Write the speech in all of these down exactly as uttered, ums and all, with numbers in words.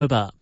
October.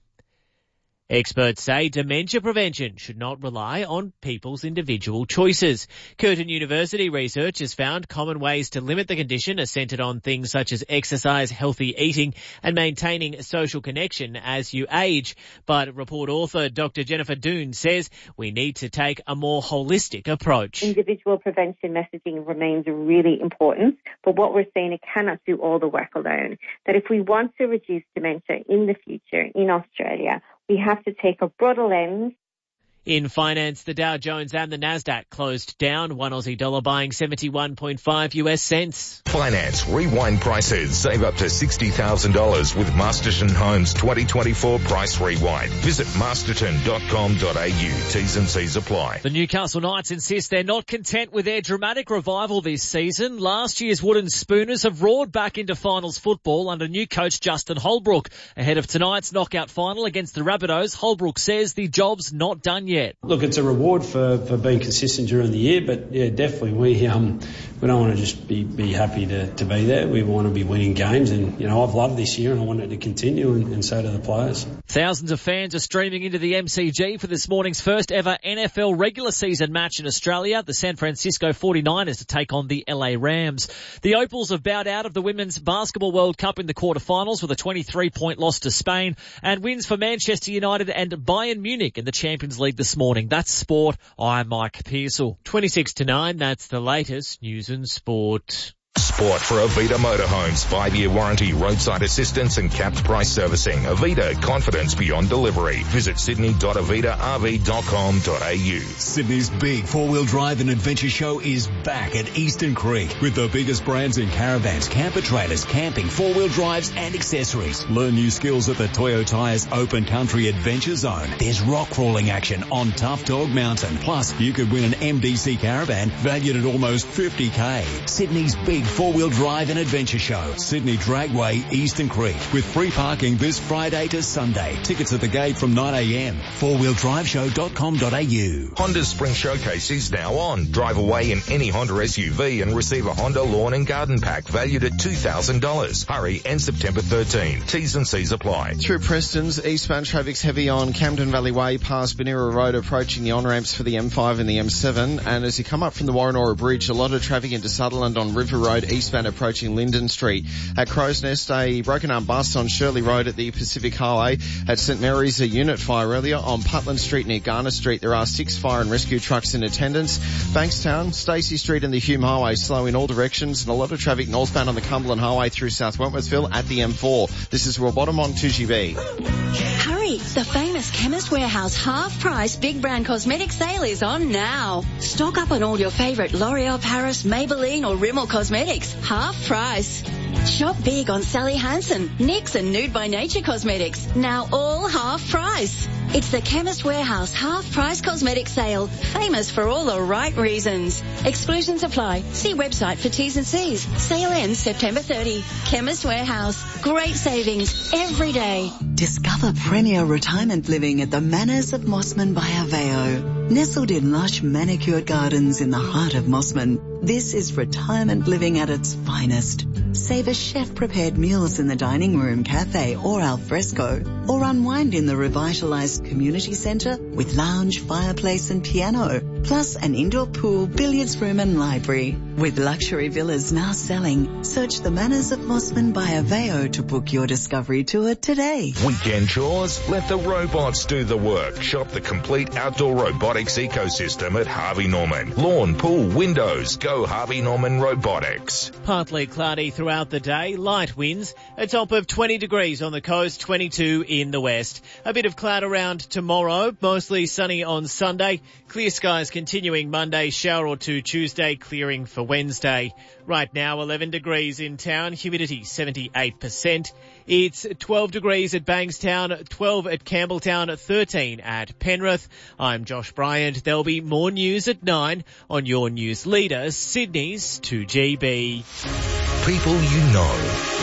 Experts say dementia prevention should not rely on people's individual choices. Curtin University research has found common ways to limit the condition are centred on things such as exercise, healthy eating and maintaining social connection as you age. But report author Doctor Jennifer Doon says we need to take a more holistic approach. Individual prevention messaging remains really important, but what we're saying, it cannot do all the work alone. That if we want to reduce dementia in the future in Australia, we have to take a broader lens. In finance, the Dow Jones and the Nasdaq closed down, one Aussie dollar buying seventy-one point five U S cents. Finance rewind prices. Save up to sixty thousand dollars with Masterton Homes twenty twenty-four Price Rewind. Visit masterton dot com dot a u. T's and C's apply. The Newcastle Knights insist they're not content with their dramatic revival this season. Last year's Wooden Spooners have roared back into finals football under new coach Justin Holbrook. Ahead of tonight's knockout final against the Rabbitohs, Holbrook says the job's not done yet. Look, it's a reward for, for being consistent during the year, but yeah, definitely we um we don't want to just be, be happy to, to be there. We want to be winning games, and you know I've loved this year and I want it to continue, and, and so do the players. Thousands of fans are streaming into the M C G for this morning's first ever N F L regular season match in Australia. The San Francisco forty-niners to take on the L A Rams. The Opals have bowed out of the Women's Basketball World Cup in the quarterfinals with a twenty-three point loss to Spain, and wins for Manchester United and Bayern Munich in the Champions League this morning. That's sport. I'm Mike Pearsall. twenty-six to nine, that's the latest news and sport. Sport for Avita Motorhomes. Five-year warranty, roadside assistance and capped price servicing. Avita, confidence beyond delivery. Visit sydney dot avita r v dot com dot a u. Sydney's big four-wheel drive and adventure show is back at Eastern Creek with the biggest brands in caravans, camper trailers, camping, four-wheel drives and accessories. Learn new skills at the Toyo Tyres Open Country Adventure Zone. There's rock crawling action on Tough Dog Mountain. Plus, you could win an M D C caravan valued at almost fifty K. Sydney's big four-wheel drive and adventure show. Sydney Dragway, Eastern Creek, with free parking this Friday to Sunday. Tickets at the gate from nine a m. four wheel drive show dot com dot a u. Honda's Spring Showcase is now on. Drive away in any Honda S U V and receive a Honda Lawn and Garden Pack valued at two thousand dollars. Hurry, end September thirteenth. T's and C's apply. Through Preston's, eastbound traffic's heavy on Camden Valley Way past Benira Road, approaching the on-ramps for the M five and the M seven. And as you come up from the Warrenora Bridge, a lot of traffic into Sutherland on River Road, eastbound approaching Linden Street. At Crow's Nest, a broken arm bus on Shirley Road at the Pacific Highway. At St Mary's, a unit fire earlier. On Putland Street near Garner Street, there are six fire and rescue trucks in attendance. Bankstown, Stacey Street and the Hume Highway slow in all directions, and a lot of traffic northbound on the Cumberland Highway through South Wentworthville at the M four. This is Royal Bottom on two G B. Hurry! The famous Chemist Warehouse half-price big brand cosmetic sale is on now. Stock up on all your favourite L'Oreal Paris, Maybelline or Rimmel cosmetics. Half price. Shop big on Sally Hansen, NYX and Nude by Nature cosmetics. Now all half price. It's the Chemist Warehouse half price cosmetic sale. Famous for all the right reasons. Exclusions apply. See website for T's and C's. Sale ends September thirtieth. Chemist Warehouse. Great savings every day. Discover premier retirement living at the Manors of Mossman by Aveo. Nestled in lush manicured gardens in the heart of Mossman, this is retirement living at its finest. Savor chef-prepared meals in the dining room, cafe or al fresco, or unwind in the revitalized community centre with lounge, fireplace and piano, plus an indoor pool, billiards room and library. With luxury villas now selling, search the Manors of Mossman by Aveo to book your discovery tour today. Weekend chores? Let the robots do the work. Shop the complete outdoor robotics ecosystem at Harvey Norman. Lawn, pool, windows. Go Harvey Norman Robotics. Partly cloudy throughout the day, light winds, a top of twenty degrees on the coast, twenty-two in the west. A bit of cloud around tomorrow, mostly sunny on Sunday. Clear skies continuing Monday, shower or two Tuesday, clearing for Wednesday. Right now, eleven degrees in town, humidity seventy-eight percent. It's twelve degrees at Bankstown, twelve at Campbelltown, thirteen at Penrith. I'm Josh Bryant. There'll be more news at nine on your news leader, Sydney's two G B. People you know.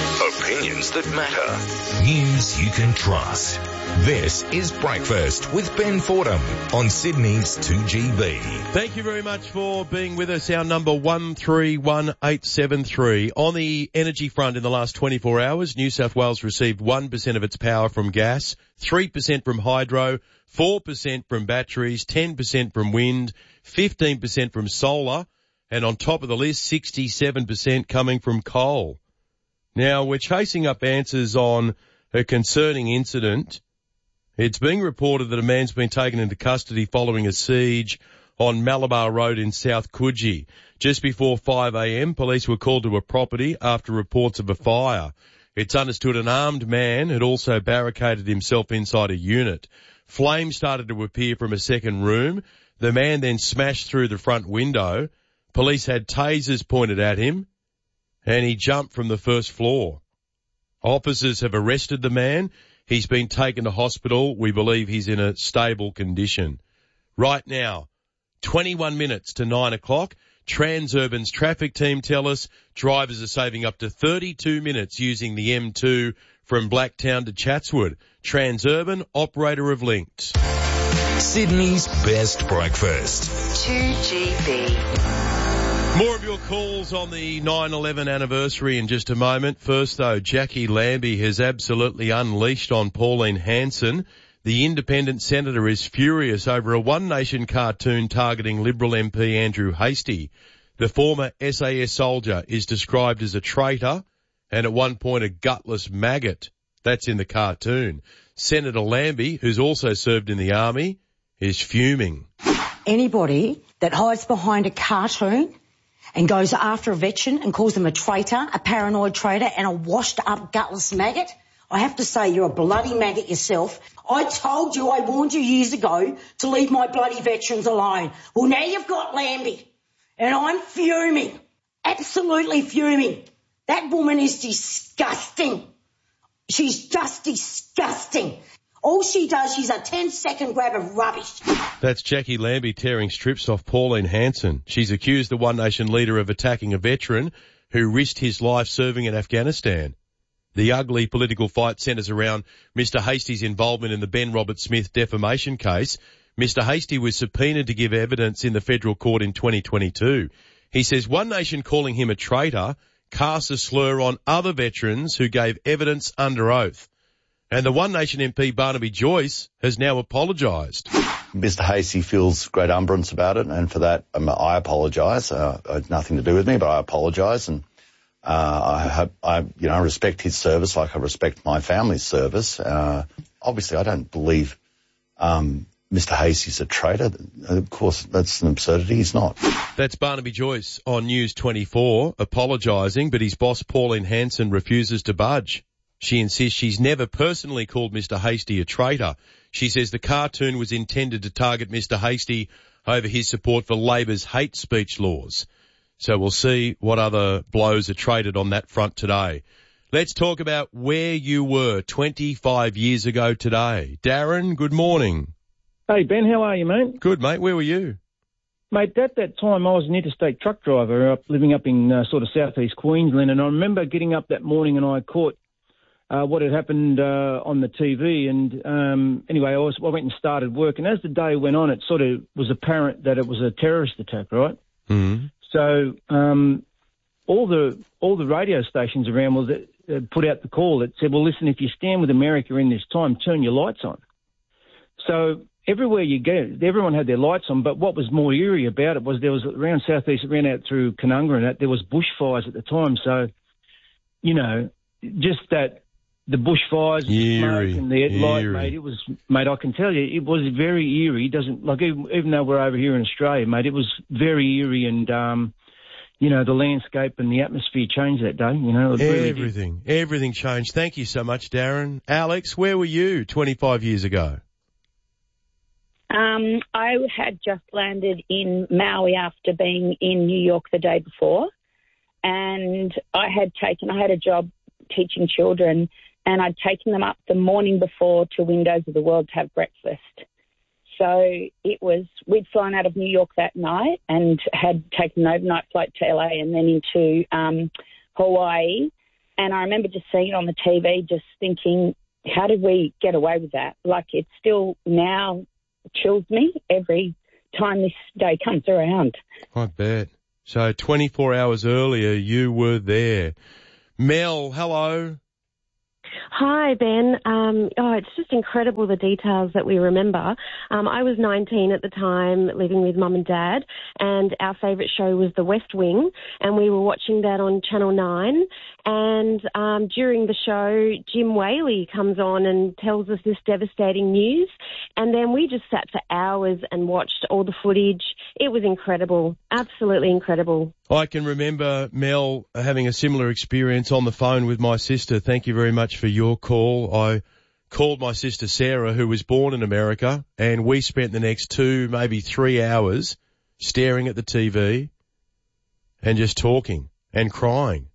opinions that matter. News you can trust. This is Breakfast with Ben Fordham on Sydney's two G B. Thank you very much for being with us. Our number one three one eight seven three. On the energy front in the last twenty-four hours, New South Wales received one percent of its power from gas, three percent from hydro, four percent from batteries, ten percent from wind, fifteen percent from solar, and on top of the list, sixty-seven percent coming from coal. Now, we're chasing up answers on a concerning incident. It's being reported that a man's been taken into custody following a siege on Malabar Road in South Coogee. Just before five a.m, police were called to a property after reports of a fire. It's understood an armed man had also barricaded himself inside a unit. Flames started to appear from a second room. The man then smashed through the front window. Police had tasers pointed at him, and he jumped from the first floor. Officers have arrested the man. He's been taken to hospital. We believe he's in a stable condition. Right now, twenty-one minutes to nine o'clock, Transurban's traffic team tell us drivers are saving up to thirty-two minutes using the M two from Blacktown to Chatswood. Transurban, operator of Linked. Sydney's best breakfast. two G B. More of your calls on the nine eleven anniversary in just a moment. First, though, Jackie Lambie has absolutely unleashed on Pauline Hanson. The independent senator is furious over a One Nation cartoon targeting Liberal M P Andrew Hastie. The former S A S soldier is described as a traitor and at one point a gutless maggot. That's in the cartoon. Senator Lambie, who's also served in the army, is fuming. Anybody that hides behind a cartoon and goes after a veteran and calls them a traitor, a paranoid traitor and a washed-up gutless maggot, I have to say you're a bloody maggot yourself. I told you, I warned you years ago to leave my bloody veterans alone. Well, now you've got Lambie, and I'm fuming, absolutely fuming. That woman is disgusting. She's just disgusting. All she does, she's a ten-second grab of rubbish. That's Jackie Lambie tearing strips off Pauline Hanson. She's accused the One Nation leader of attacking a veteran who risked his life serving in Afghanistan. The ugly political fight centres around Mister Hastie's involvement in the Ben Roberts-Smith defamation case. Mister Hastie was subpoenaed to give evidence in the federal court in twenty twenty-two. He says One Nation calling him a traitor casts a slur on other veterans who gave evidence under oath. And the One Nation M P Barnaby Joyce has now apologised. Mister Hastie feels great umbrance about it, and for that um, I apologise. Uh, it had nothing to do with me, but I apologise, and uh, I, have, I, you know, respect his service like I respect my family's service. Uh, obviously, I don't believe um, Mister Hastie's a traitor. Of course, that's an absurdity. He's not. That's Barnaby Joyce on News twenty-four apologising, but his boss Pauline Hanson refuses to budge. She insists she's never personally called Mister Hastie a traitor. She says the cartoon was intended to target Mister Hastie over his support for Labor's hate speech laws. So we'll see what other blows are traded on that front today. Let's talk about where you were twenty-five years ago today. Darren, good morning. Hey, Ben, how are you, mate? Good, mate. Where were you? Mate, at that time I was an interstate truck driver up, living up in uh, sort of southeast Queensland, and I remember getting up that morning and I caught Uh, what had happened uh, on the T V. And um, anyway, I, was, I went and started work. And as the day went on, it sort of was apparent that it was a terrorist attack, right? Mm-hmm. So um, all the all the radio stations around well, uh, put out the call that said, well, listen, if you stand with America in this time, turn your lights on. So everywhere you go, everyone had their lights on. But what was more eerie about it was there was around southeast, it ran out through Canunga and that, there was bushfires at the time. So, you know, just that, the bushfires, the smoke and the light, mate, it was, mate, I can tell you, it was very eerie. It doesn't, like, even, even though we're over here in Australia, mate, it was very eerie and, um, you know, the landscape and the atmosphere changed that day, you know. It really everything, did. everything changed. Thank you so much, Darren. Alex, where were you twenty-five years ago? Um, I had just landed in Maui after being in New York the day before, and I had taken, I had a job teaching children, and I'd taken them up the morning before to Windows of the World to have breakfast. So it was, we'd flown out of New York that night and had taken an overnight flight to L A and then into um, Hawaii. And I remember just seeing it on the T V, just thinking, how did we get away with that? Like, it still now chills me every time this day comes around. I bet. So twenty-four hours earlier, you were there. Mel, hello. Hi, Ben. Um, oh, it's just incredible the details that we remember. Um, I was nineteen at the time, living with Mum and Dad, and our favourite show was The West Wing, and we were watching that on Channel nine. And um, during the show, Jim Whaley comes on and tells us this devastating news, and then we just sat for hours and watched all the footage. It was incredible, absolutely incredible. I can remember, Mel, having a similar experience on the phone with my sister. Thank you very much for your call. I called my sister Sarah, who was born in America, and we spent the next two, maybe three hours staring at the T V and just talking and crying.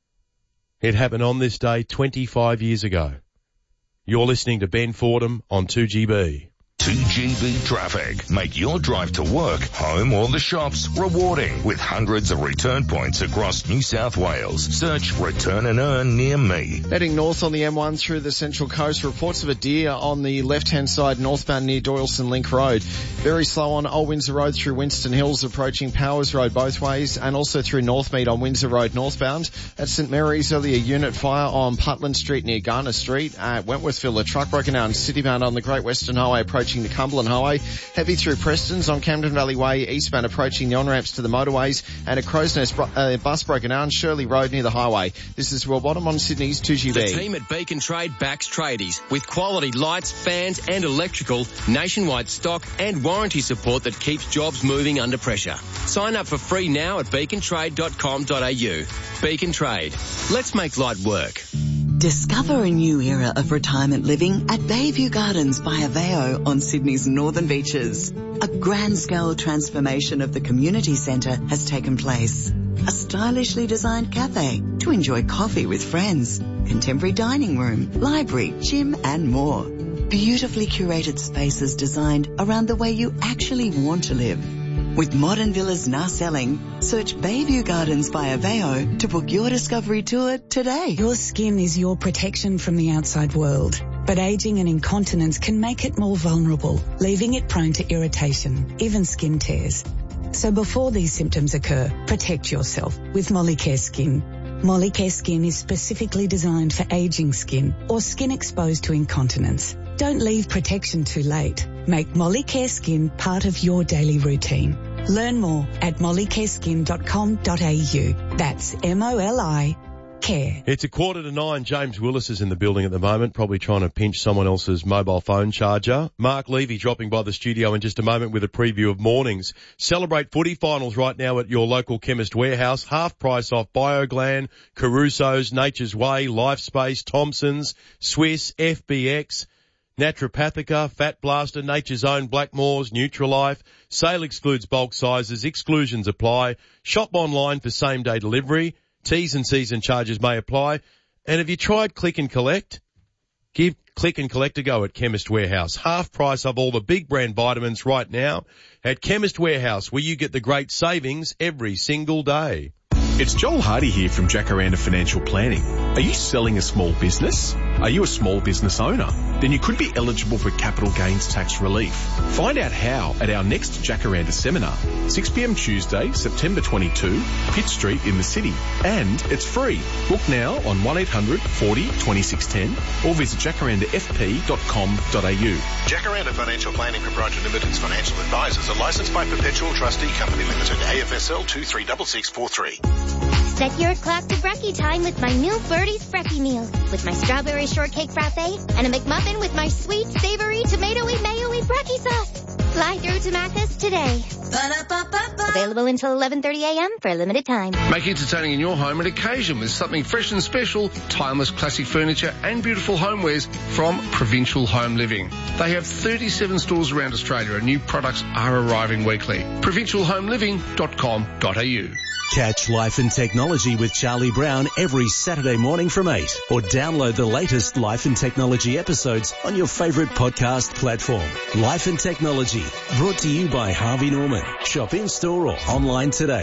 It happened on this day twenty-five years ago. You're listening to Ben Fordham on two G B. two G B traffic. Make your drive to work, home or the shops rewarding with hundreds of return points across New South Wales. Search Return and Earn near me. Heading north on the M one through the Central Coast, reports of a deer on the left-hand side northbound near Doyleson Link Road. Very slow on Old Windsor Road through Winston Hills, approaching Powers Road both ways, and also through Northmead on Windsor Road northbound. At St Mary's, earlier unit fire on Putland Street near Garner Street. At Wentworthville, a truck broken down citybound on the Great Western Highway approaching the Cumberland Highway. Heavy through Preston's on Camden Valley Way eastbound approaching the on-ramps to the motorways, and a Crow's Nest uh, bus broken down Shirley Road near the highway. This is Will Bottom on Sydney's two G B. The team at Beacon Trade backs tradies with quality lights, fans and electrical, nationwide stock and warranty support that keeps jobs moving under pressure. Sign up for free now at beacon trade dot com dot a u. Beacon Trade. Let's make light work. Discover a new era of retirement living at Bayview Gardens by Aveo on Sydney's northern beaches. A grand-scale transformation of the community centre has taken place. A stylishly designed cafe to enjoy coffee with friends, contemporary dining room, library, gym and more. Beautifully curated spaces designed around the way you actually want to live. With modern villas now selling, search Bayview Gardens by Aveo to book your discovery tour today. Your skin is your protection from the outside world, but aging and incontinence can make it more vulnerable, leaving it prone to irritation, even skin tears. So before these symptoms occur, protect yourself with Molicare Skin. Molicare Skin is specifically designed for aging skin or skin exposed to incontinence. Don't leave protection too late. Make Molicare Skin part of your daily routine. Learn more at molicare skin dot com dot a u. That's M O L I care. It's a quarter to nine. James Willis is in the building at the moment, probably trying to pinch someone else's mobile phone charger. Mark Levy dropping by the studio in just a moment with a preview of mornings. Celebrate footy finals right now at your local Chemist Warehouse. Half price off BioGlan, Caruso's, Nature's Way, Lifespace, Thompson's, Swiss, F B X, Naturopathica, Fat Blaster, Nature's Own, Blackmores, Nutrilife. Sale excludes bulk sizes. Exclusions apply. Shop online for same-day delivery. T's and C's and charges may apply. And have you tried Click and Collect? Give Click and Collect a go at Chemist Warehouse. Half price of all the big brand vitamins right now at Chemist Warehouse, where you get the great savings every single day. It's Joel Hardy here from Jacaranda Financial Planning. Are you selling a small business? Are you a small business owner? Then you could be eligible for capital gains tax relief. Find out how at our next Jacaranda seminar, six p m Tuesday, September twenty-second, Pitt Street in the city. And it's free. Book now on one eight hundred forty twenty-six ten or visit jacaranda f p dot com dot a u. Jacaranda Financial Planning Proprietary Limited's financial advisors are licensed by Perpetual Trustee Company Limited, A F S L two three six six four three. Set your clock to brekkie time with my new Birdie's Brekkie meal, with my strawberry shortcake frappe and a McMuffin with my sweet, savory, tomatoey, mayo-y brekkie sauce. Fly through to Mathis today. Ba-da-ba-ba-ba. Available until eleven thirty a m for a limited time. Make entertaining in your home an occasion with something fresh and special, timeless classic furniture and beautiful homewares from Provincial Home Living. They have thirty-seven stores around Australia and new products are arriving weekly. provincial home living dot com dot a u. Catch Life and Technology with Charlie Brown every Saturday morning from eight, or download the latest Life and Technology episodes on your favourite podcast platform. Life and Technology, brought to you by Harvey Norman. Shop in store or online today.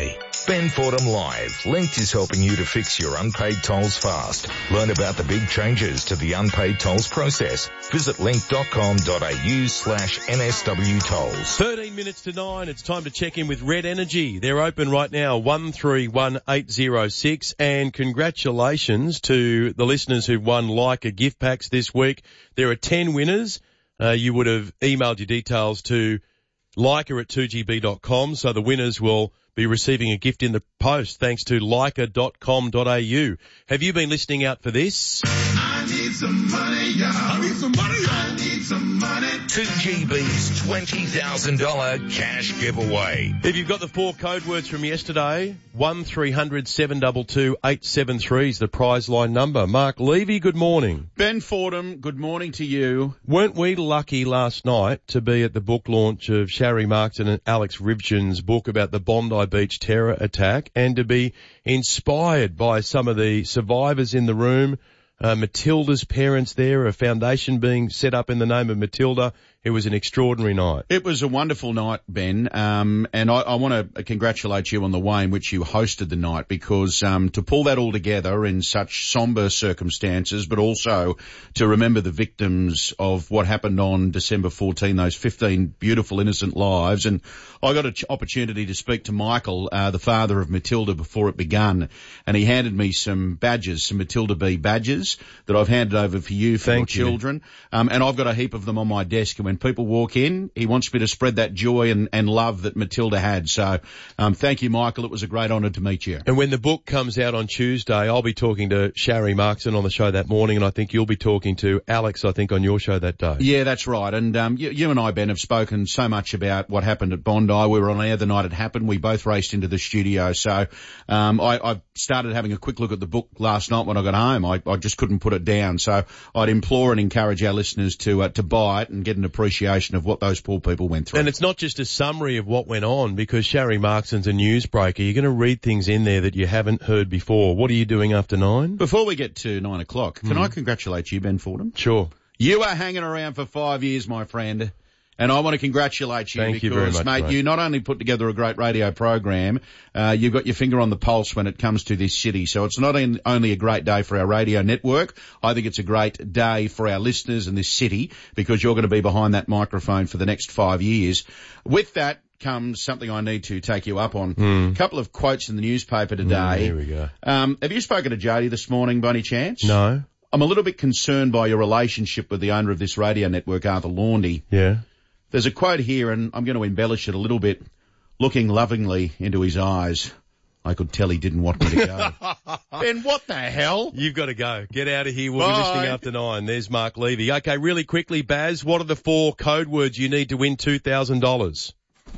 Ben Fordham Live. Linked is helping you to fix your unpaid tolls fast. Learn about the big changes to the unpaid tolls process. Visit link.com.au slash NSW tolls. thirteen minutes to nine. It's time to check in with Red Energy. They're open right now, one three one eight zero six. And congratulations to the listeners who've won Leica gift packs this week. There are ten winners. Uh, you would have emailed your details to Leica at two G B dot com, so the winners will be receiving a gift in the post thanks to leica dot com dot a u. Have you been listening out for this? I need some money, y'all. I need some money, y'all. I need some money. two G B's twenty thousand dollars cash giveaway. If you've got the four code words from yesterday, one three hundred seven two two eight seven three is the prize line number. Mark Levy, good morning. Ben Fordham, good morning to you. Weren't we lucky last night to be at the book launch of Sharry Markson and Alex Rivchin's book about the Bondi Beach terror attack, and to be inspired by some of the survivors in the room, uh, Matilda's parents there, a foundation being set up in the name of Matilda. It was an extraordinary night. It was a wonderful night, Ben, um, and I, I want to congratulate you on the way in which you hosted the night, because um, to pull that all together in such sombre circumstances, but also to remember the victims of what happened on December fourteenth, those fifteen beautiful, innocent lives. And I got an ch- opportunity to speak to Michael, uh, the father of Matilda, before it began, and he handed me some badges, some Matilda B badges that I've handed over for you, for Thank your you. children, um, and I've got a heap of them on my desk. And when people walk in, he wants me to spread that joy and, and love that Matilda had. So um, thank you, Michael. It was a great honour to meet you. And when the book comes out on Tuesday, I'll be talking to Sharry Markson on the show that morning, and I think you'll be talking to Alex, I think, on your show that day. Yeah, that's right. And um, you, you and I, Ben, have spoken so much about what happened at Bondi. We were on air the night it happened. We both raced into the studio. So um, I, I started having a quick look at the book last night when I got home. I, I just couldn't put it down. So I'd implore and encourage our listeners to uh, to buy it and get an appreciation of what those poor people went through. And it's not just a summary of what went on, because Sharry Markson's a newsbreaker. You're going to read things in there that you haven't heard before. What are you doing after nine? Before we get to nine o'clock, can Mm. I congratulate you, Ben Fordham? Sure. You are hanging around for five years, my friend. And I want to congratulate you Thank because, you very much, mate, mate. you not only put together a great radio program, uh, you've got your finger on the pulse when it comes to this city. So it's not in, only a great day for our radio network. I think it's a great day for our listeners in this city, because you're going to be behind that microphone for the next five years. With that comes something I need to take you up on. Mm. A couple of quotes in the newspaper today. Mm, here we go. Um, have you spoken to Jody this morning by any chance? No. I'm a little bit concerned by your relationship with the owner of this radio network, Arthur Laundy. Yeah. There's a quote here, and I'm going to embellish it a little bit. Looking lovingly into his eyes, I could tell he didn't want me to go. Ben, what the hell? You've got to go. Get out of here. We'll Bye. be listening after nine. There's Mark Levy. Okay, really quickly, Baz, what are the four code words you need to win two thousand dollars?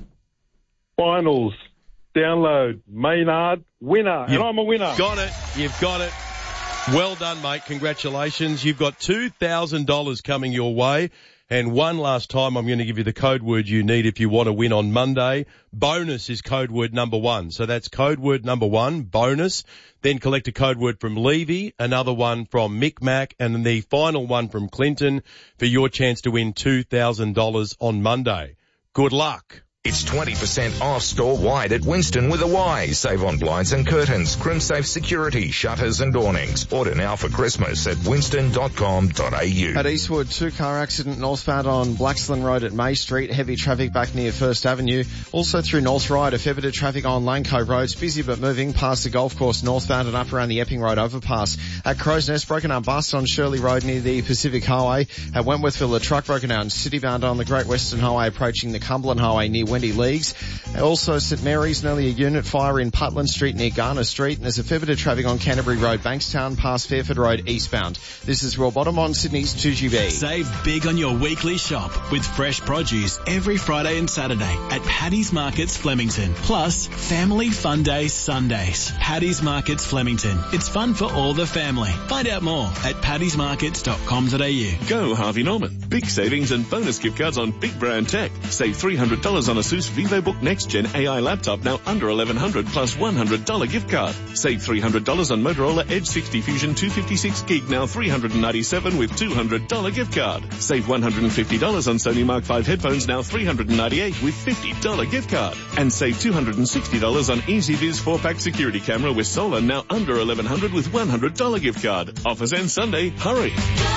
Finals, download, Maynard, winner, You've and I'm a winner. Got it. You've got it. Well done, mate. Congratulations. You've got two thousand dollars coming your way. And one last time, I'm going to give you the code word you need if you want to win on Monday. Bonus is code word number one. So that's code word number one, bonus. Then collect a code word from Levy, another one from Mick Mac, and then the final one from Clinton for your chance to win two thousand dollars on Monday. Good luck. It's twenty percent off store-wide at Winston with a Y. Save on blinds and curtains, Crimsafe security, shutters and awnings. Order now for Christmas at winston dot com dot a u. At Eastwood, two-car accident northbound on Blacksland Road at May Street. Heavy traffic back near First Avenue. Also through North Ryde, a fair bit of traffic on Lane Cove Road. It's busy but moving past the golf course northbound and up around the Epping Road overpass. At Crow's Nest, broken up bus on Shirley Road near the Pacific Highway. At Wentworthville, a truck broken out. Citybound on the Great Western Highway approaching the Cumberland Highway near Wendy Leagues. Also, St Mary's, nearly a unit fire in Putland Street near Garner Street. And there's a fair bit of traffic on Canterbury Road, Bankstown, past Fairford Road, eastbound. This is Roy Bottom on Sydney's two G B. Save big on your weekly shop with fresh produce every Friday and Saturday at Paddy's Markets Flemington. Plus, Family Fun Day Sundays. Paddy's Markets Flemington. It's fun for all the family. Find out more at paddys markets dot com dot a u. Go Harvey Norman. Big savings and bonus gift cards on big brand tech. Save three hundred dollars on a ASUS VivoBook Next Gen A I laptop now under eleven hundred dollars plus one hundred dollars gift card. Save three hundred dollars on Motorola Edge sixty Fusion two fifty-six gig now three hundred ninety-seven dollars with two hundred dollars gift card. Save one hundred fifty dollars on Sony Mark five headphones now three hundred ninety-eight dollars with fifty dollars gift card. And save two hundred sixty dollars on EasyViz four pack security camera with solar now under eleven hundred dollars with one hundred dollars gift card. Offers end Sunday. Hurry.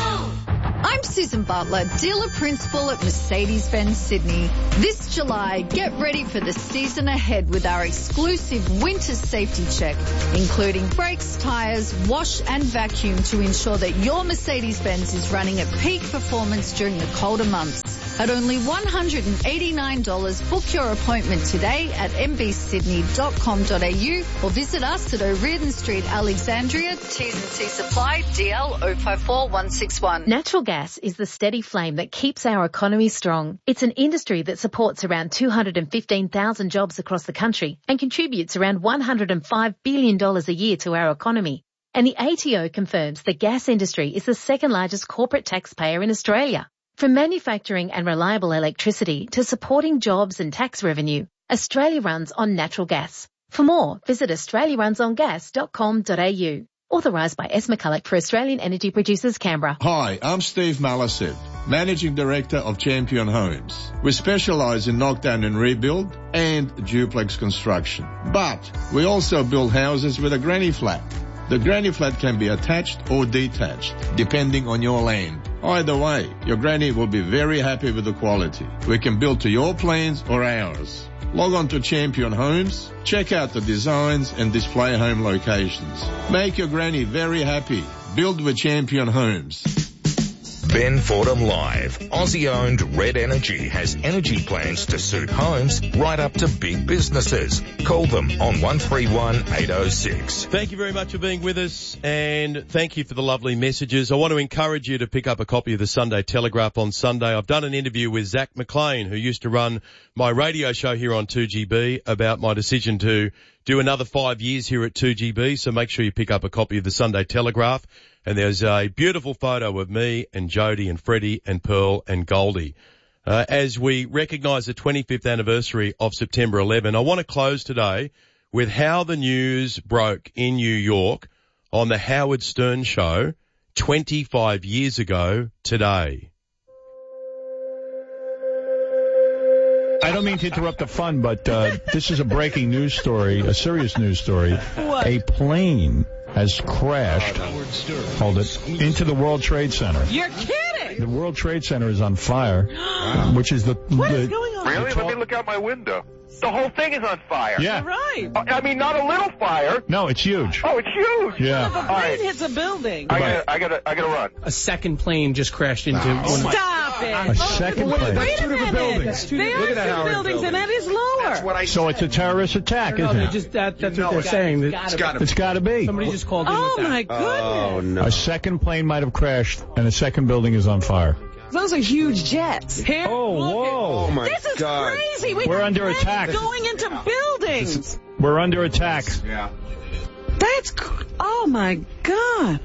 I'm Susan Butler, dealer principal at Mercedes-Benz Sydney. This July, get ready for the season ahead with our exclusive winter safety check, including brakes, tyres, wash and vacuum to ensure that your Mercedes-Benz is running at peak performance during the colder months. At only one hundred eighty-nine dollars, book your appointment today at m b sydney dot com dot a u or visit us at O'Riordan Street, Alexandria, T's and C Supply, D L zero five four one six one. Natural gas is the steady flame that keeps our economy strong. It's an industry that supports around two hundred fifteen thousand jobs across the country and contributes around one hundred five billion dollars a year to our economy. And the A T O confirms the gas industry is the second largest corporate taxpayer in Australia. From manufacturing and reliable electricity to supporting jobs and tax revenue, Australia runs on natural gas. For more, visit australia runs on gas dot com dot a u. Authorised by S. McCulloch for Australian Energy Producers, Canberra. Hi, I'm Steve Malasid, Managing Director of Champion Homes. We specialise in knockdown and rebuild and duplex construction. But we also build houses with a granny flat. The granny flat can be attached or detached, depending on your land. Either way, your granny will be very happy with the quality. We can build to your plans or ours. Log on to Champion Homes, check out the designs and display home locations. Make your granny very happy. Build with Champion Homes. Ben Fordham Live. Aussie-owned Red Energy has energy plans to suit homes right up to big businesses. Call them on one three one eight oh six. Thank you very much for being with us, and thank you for the lovely messages. I want to encourage you to pick up a copy of the Sunday Telegraph on Sunday. I've done an interview with Zach McLean, who used to run my radio show here on two G B, about my decision to do another five years here at two G B, so make sure you pick up a copy of the Sunday Telegraph. And there's a beautiful photo of me and Jody and Freddie and Pearl and Goldie. Uh, as we recognise the twenty-fifth anniversary of September eleventh, I want to close today with how the news broke in New York on the Howard Stern Show twenty-five years ago today. I don't mean to interrupt the fun, but uh, this is a breaking news story, a serious news story. What? A plane has crashed, hold it, into the World Trade Center. You're kidding! The World Trade Center is on fire, which is the... What the, is going on? Really? Let me look out my window. The whole thing is on fire. Yeah. You're right. I mean, not a little fire. No, it's huge. Oh, it's huge. Yeah. If a plane hits a building. I gotta, I gotta, I gotta run. A second plane just crashed into Oh, one of Stop it. A second Wait, plane. Wait a minute. buildings. They Look are at that two Howard buildings, building. and that is lower. That's what I So said. it's a terrorist attack, No, isn't they it? just, that, that's You what know they're it. saying. It's That- gotta It's got to be. Somebody just called in Oh, with that. my goodness. Oh, no. A second plane might have crashed, and a second building is on fire. Those are huge jets. Here, Oh, look whoa. at- Oh, my This is God. crazy. We We're got under planes attack. going into buildings. We're under attack. Yeah. That's, cr- oh my God.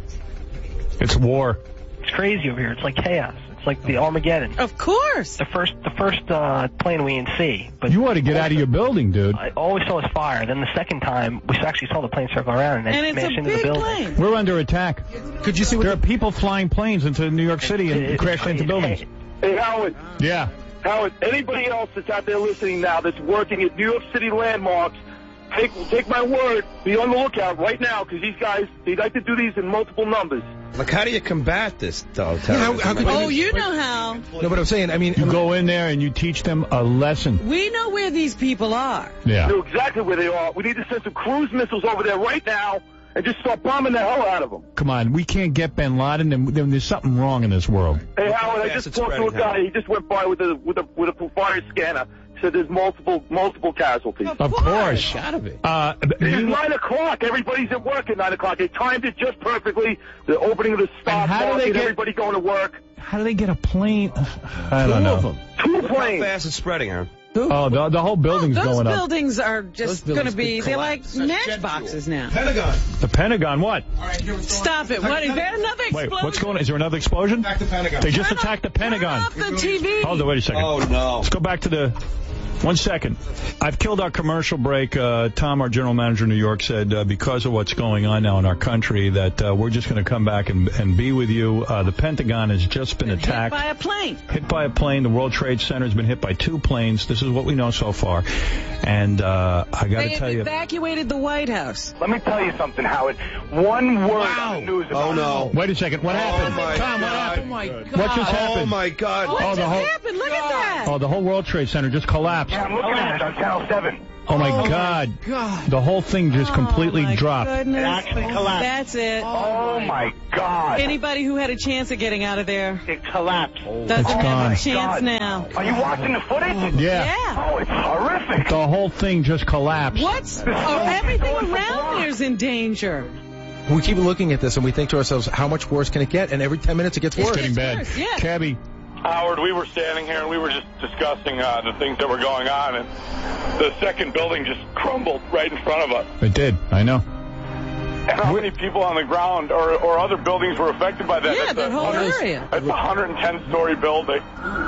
It's war. It's crazy over here. It's like chaos. It's like the Armageddon. Of course. The first, the first uh, plane we didn't see, but You ought to get out of your building, dude. I always saw was fire. Then the second time, we actually saw the plane circle around and then And it's smash a into the big building. plane. We're under attack. Could you see what There are people flying planes into New York City and It- it- crashing into it- buildings. Hey, Howard. Yeah. Howard, anybody else that's out there listening now that's working at New York City landmarks, take take my word, be on the lookout right now, because these guys, they like to do these in multiple numbers. Like, how do you combat this, though? Yeah, how- how could- Oh, you know how. No, but I'm saying, I mean, You go in there and you teach them a lesson. We know where these people are. Yeah. Know exactly where they are. We need to send some cruise missiles over there right now and just start bombing the hell out of them. Come on, we can't get bin Laden, then, then there's something wrong in this world. Hey, Howard, I Yes, just it's talked to a spreading, guy. Howard. He just went by with a with a with a fire scanner. Said there's multiple multiple casualties. Of course. gotta be. Uh, It's you- nine o'clock. Everybody's at work at nine o'clock. They timed it just perfectly. The opening of the stock how do they market. get- Everybody going to work. how do they get a plane? I don't Two know. of them. Two How planes. fast it's spreading, Aaron? Oh, the, the whole building's Those going up. buildings are just Those going to buildings be, could they're like collapse. matchboxes now. Pentagon. The Pentagon, what? Stop it. What, is there another explosion? Wait, what's going on? Is there another explosion? Back to Pentagon. They just Turn attacked the Turn Pentagon. off the T V. Hold on, wait a second. Oh, no. Let's go back to the... One second. I've killed our commercial break. Uh, Tom, our general manager in New York, said uh, because of what's going on now in our country that uh, we're just going to come back and, and be with you. Uh, the Pentagon has just been attacked. Hit by a plane. Hit by a plane. The World Trade Center has been hit by two planes. This is what we know so far. And uh, I got to tell you. They evacuated the White House. Let me tell you something, Howard. One word on the news about Oh, no. Wait a second. What Oh, happened? my Tom, what God. happened? Oh, my God. What just happened? Oh, my God. What Oh, the just whole- happened? Look at that. Oh, the whole World Trade Center just collapsed. Yeah, I'm looking at it on Channel seven. Oh, my Oh, my God. God. The whole thing just completely Oh, my dropped. goodness. It actually collapsed. That's it. Oh, my God. Anybody who had a chance of getting out of there It collapsed. doesn't It's have gone. a chance God. now. Are you watching the footage? Yeah. Yeah. Oh, it's horrific. The whole thing just collapsed. What's oh, everything around there's in danger. We keep looking at this and we think to ourselves, how much worse can it get? And every ten minutes it gets It's worse. Getting bad. worse, yeah. Cabby. Howard, we were standing here and we were just discussing uh, the things that were going on, and the second building just crumbled right in front of us. It did. I know. And how many people on the ground or, or other buildings were affected by that? Yeah, That's that a whole hundred- area. That's a one hundred ten story building.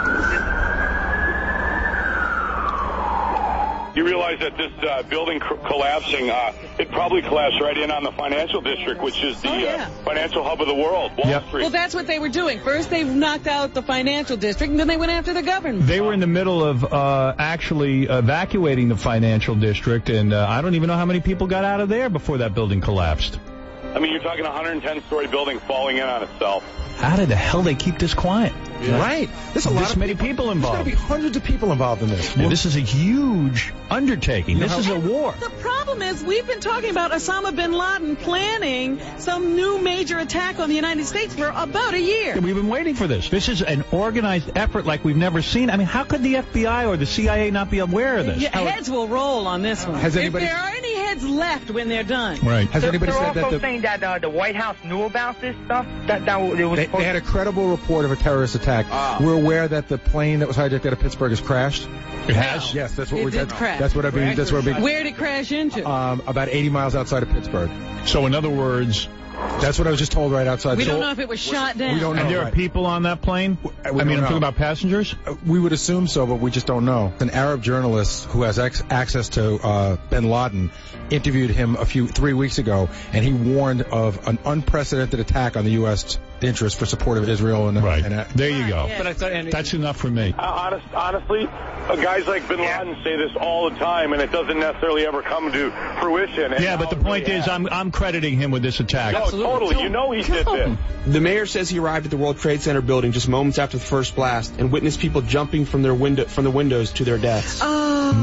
You realize that this uh, building cr- collapsing, uh, it probably collapsed right in on the financial district, which is the Oh, yeah. uh, financial hub of the world, Wall Yep. Street. Well, that's what they were doing. First, they knocked out the financial district, and then they went after the government. They were in the middle of uh, actually evacuating the financial district, and uh, I don't even know how many people got out of there before that building collapsed. I mean, you're talking a one hundred ten story building falling in on itself. How did the hell they keep this quiet? Right. There's a lot This of many people There's got to involved. be hundreds of people involved in this. Yeah, this is a huge undertaking. This is a war. The problem is we've been talking about Osama bin Laden planning some new major attack on the United States for about a year. We've been waiting for this. This is an organized effort like we've never seen. I mean, how could the F B I or the C I A not be aware of this? Yeah, heads will roll on this one. Has anybody- If there are any heads left when they're done. Right. Has anybody They're said that also the, saying that uh, the White House knew about this stuff. That that it was. they, they had a credible report of a terrorist attack? We're aware that the plane that was hijacked out of Pittsburgh has crashed. It has? Yes, that's what It we're. did That's, crash. that's what I've been. That's what I've been. Where did it crash into? Um, about eighty miles outside of Pittsburgh. So, in other words, That's what I was just told right outside. we So- don't know if it was shot down. We don't know. and there are right. people on that plane? We I don't mean, I'm know. talking about passengers? Uh, We would assume so, but we just don't know. An Arab journalist who has ex- access to uh, bin Laden interviewed him a few three weeks ago, and he warned of an unprecedented attack on the U S interest for support of Israel. And, Right. and uh, There you go. Yeah. But I thought, and That's enough for me. Uh, honest, honestly, uh, guys like Bin Laden say this all the time, and it doesn't necessarily ever come to fruition. And Yeah, but the now it point really is, has. I'm I'm crediting him with this attack. No, totally. You know he did this. The mayor says he arrived at the World Trade Center building just moments after the first blast and witnessed people jumping from their window from the windows to their deaths. Oh.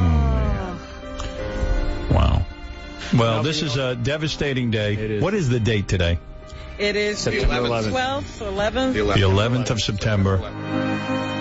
Wow. Well, this is a devastating day. What is the date today? It is September twelfth, eleventh. The eleventh of September.